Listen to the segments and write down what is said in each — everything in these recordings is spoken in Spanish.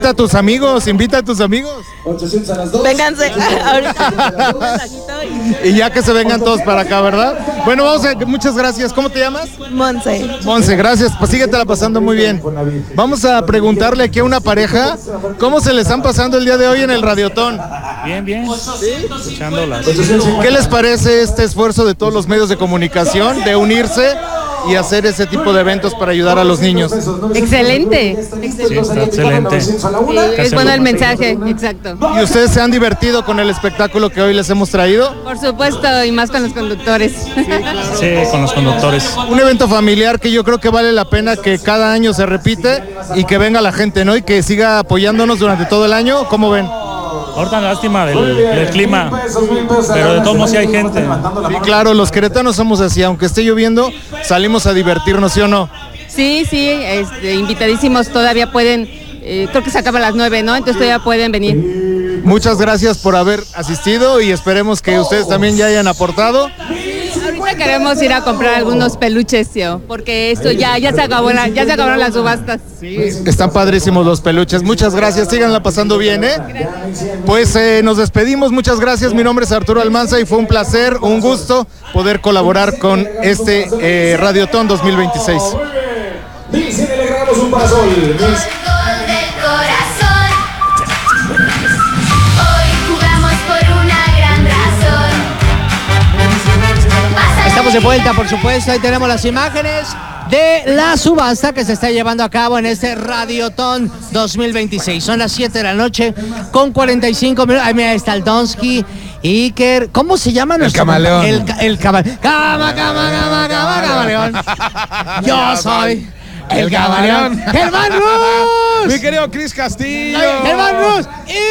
A tus amigos, invita a tus amigos. Vénganse ahorita. Y ya que se vengan todos para acá, ¿verdad? Bueno, muchas gracias. ¿Cómo te llamas? Monse, gracias. Pues síguetela pasando muy bien. Vamos a preguntarle aquí a una pareja cómo se les están pasando el día de hoy en el Radiotón. Bien. ¿Sí? Escuchándolas. ¿Qué les parece este esfuerzo de todos los medios de comunicación de unirse y hacer ese tipo de eventos para ayudar a los niños? Excelente. Sí, está excelente. Es bueno el mensaje, exacto. ¿Y ustedes se han divertido con el espectáculo que hoy les hemos traído? Por supuesto, y más con los conductores. Sí, con los conductores. Un evento familiar que yo creo que vale la pena que cada año se repite y que venga la gente, ¿no? Y que siga apoyándonos durante todo el año. ¿Cómo ven? Ahorita lástima del clima, pero de todos modos sí hay gente. Sí, claro, los queretanos somos así, aunque esté lloviendo, salimos a divertirnos, ¿sí o no? Sí, invitadísimos, todavía pueden, creo que se acaba a las 9, ¿no? Entonces todavía pueden venir. Muchas gracias por haber asistido y esperemos que ustedes también ya hayan aportado. Ahorita queremos ir a comprar algunos peluches, tío, porque esto ya se acabaron las subastas. Sí, están padrísimos los peluches. Muchas gracias, síganla pasando bien, ¿eh? Pues nos despedimos, muchas gracias. Mi nombre es Arturo Almanza y fue un placer, un gusto poder colaborar con este Radiotón 2026. Dice, le regalamos un parasol. Estamos de vuelta, por supuesto. Ahí tenemos las imágenes de la subasta que se está llevando a cabo en este Radiotón 2026. Son las 7 de la noche con 45 minutos. Ahí mira, está el Donsky, Iker. ¿Cómo se llama nuestro? Camaleón. El camaleón. Camaleón. Yo soy el camaleón. ¡Germán Rus! Mi querido Cris Castillo. ¡Germán Rus!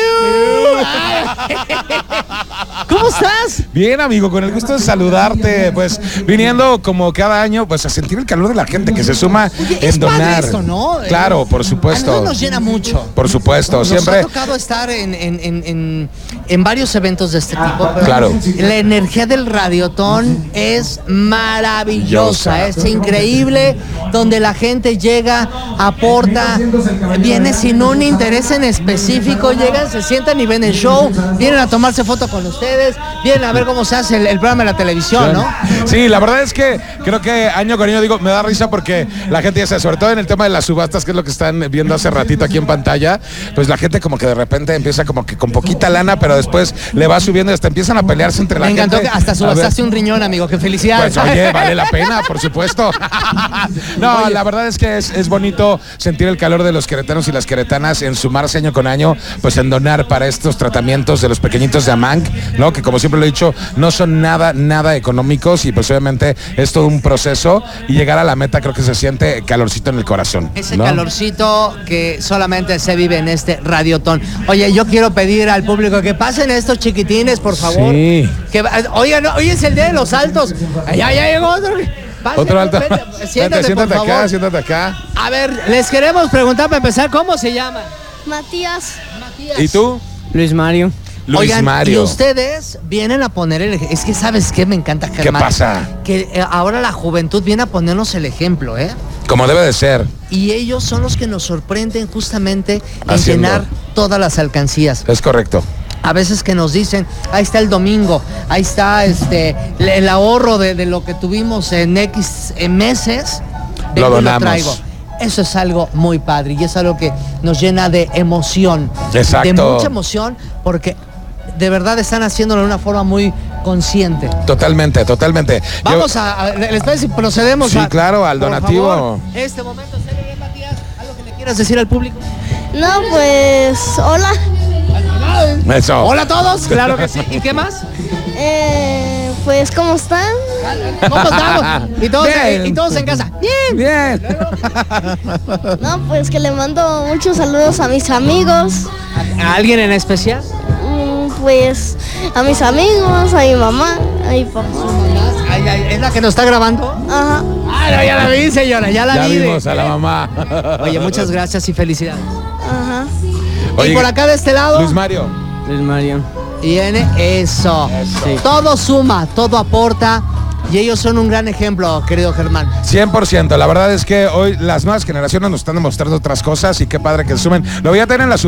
¿Cómo estás? Bien, amigo, con el gusto de saludarte, pues viniendo como cada año, pues a sentir el calor de la gente que se suma. Oye, en donar. Esto, ¿no? Claro, por supuesto. A nosotros nos llena mucho. Por supuesto, nos siempre. Nos ha tocado estar en varios eventos de este tipo. Claro. La energía del Radiotón es maravillosa, es increíble, donde la gente llega, aporta, viene sin un interés en específico, llegan, se sientan y ven el show, vienen a tomarse foto con ustedes, vienen a ver cómo se hace el programa de la televisión, ¿no? Sí, la verdad es que creo que año con año, digo, me da risa porque la gente ya sabe, sobre todo en el tema de las subastas, que es lo que están viendo hace ratito aquí en pantalla, pues la gente como que de repente empieza como que con poquita lana, pero después le va subiendo y hasta empiezan a pelearse entre la gente. Me encantó que hasta subastaste un riñón, amigo, qué felicidades. Pues oye, vale la pena, por supuesto. No, oye, la verdad es que es bonito sentir el calor de los queretanos y las queretanas en sumarse año con año, pues en donar para estos tratamientos de los pequeñitos de AMANC, ¿no? Que como siempre lo he dicho, no son nada económicos y pues obviamente es todo un proceso y llegar a la meta creo que se siente calorcito en el corazón. Ese ¿no? calorcito que solamente se vive en este Radiotón. Oye, yo quiero pedir al público que pasen estos chiquitines, por favor. Sí. Que, oigan, hoy es el día de los altos. Ya llegó otro. Pasen, Otro alto. Siéntate Siéntate acá. A ver, les queremos preguntar para empezar, ¿cómo se llama? Matías. ¿Y tú? Luis Mario. Oigan, Mario. y ustedes vienen a poner es que ¿sabes qué? Me encanta, Germán. ¿Qué pasa? Que ahora la juventud viene a ponernos el ejemplo, ¿eh? Como debe de ser. Y ellos son los que nos sorprenden justamente en Haciendo. llenar todas las alcancías. Es correcto. A veces que nos dicen, ahí está el domingo, ahí está el ahorro de lo que tuvimos en X meses. Lo donamos. traigo. Eso es algo muy padre y es algo que nos llena de emoción. Exacto. De mucha emoción porque de verdad están haciéndolo de una forma muy consciente. Totalmente. Vamos ¿les parece si procedemos? Sí, claro, al por donativo. favor, este momento, Matías, ¿algo que le quieras decir al público? No, pues, hola. Eso. Hola a todos, claro que sí. ¿Y qué más? Pues, ¿cómo están? ¿Cómo estamos? Bien. Y todos en casa. Bien. No, pues que le mando muchos saludos a mis amigos. ¿A alguien en especial? Pues a mis amigos, a mi mamá, a mi papá. ¿Es la que nos está grabando? Ajá. Ah, no, ya la vi, señora, ya Ya vi. vimos a la mamá. Oye, muchas gracias y felicidades. Ajá. Oye, y por acá de este lado Luis Mario. Luis Mario. viene eso. Sí. Todo suma, todo aporta y ellos son un gran ejemplo, querido Germán. 100%, la verdad es que hoy las nuevas generaciones nos están demostrando otras cosas y qué padre que sumen. Lo voy a tener en la